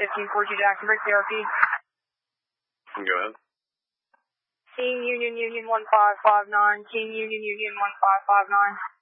1542 Jacksonburg, CRP. Go ahead. Team Union 1559, Team Union 1559.